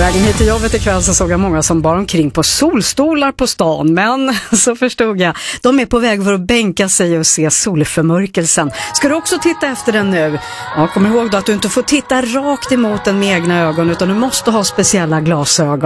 vägen hit till jobbet ikväll så såg jag många som bar omkring på solstolar på stan, men så förstod jag, de är på väg för att bänka sig och se solförmörkelsen. Ska du också titta efter den nu? Ja, kom ihåg då att du inte får titta rakt emot den med egna ögon utan du måste ha speciella glasögon.